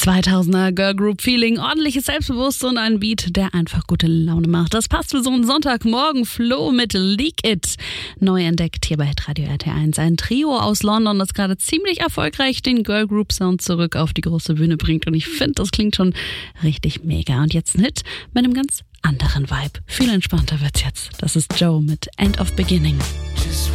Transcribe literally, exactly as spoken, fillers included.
zweitausender Girl Group Feeling, ordentliches Selbstbewusstsein und ein Beat, der einfach gute Laune macht. Das passt für so einen Sonntagmorgen. Flo mit Leak It. Neu entdeckt hier bei Hitradio R T eins. Ein Trio aus London, das gerade ziemlich erfolgreich den Girl Group Sound zurück auf die große Bühne bringt. Und ich finde, das klingt schon richtig mega. Und jetzt ein Hit mit einem ganz anderen Vibe. Viel entspannter wird's jetzt. Das ist Joe mit End of Beginning.